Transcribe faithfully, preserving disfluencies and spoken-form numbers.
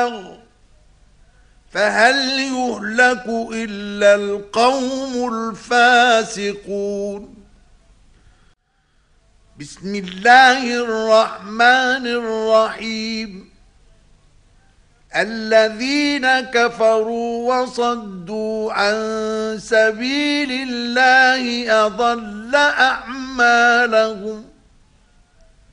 بلغ فهل يهلك إلا القوم الفاسقون. بسم الله الرحمن الرحيم. الذين كفروا وصدوا عن سبيل الله أضل أعمالهم